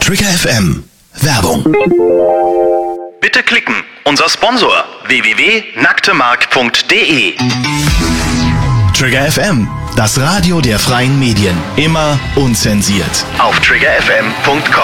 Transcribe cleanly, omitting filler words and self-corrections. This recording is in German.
Trigger FM. Werbung. Bitte klicken. Unser Sponsor www.nacktemark.de. Trigger FM. Das Radio der freien Medien. Immer unzensiert. Auf triggerfm.com.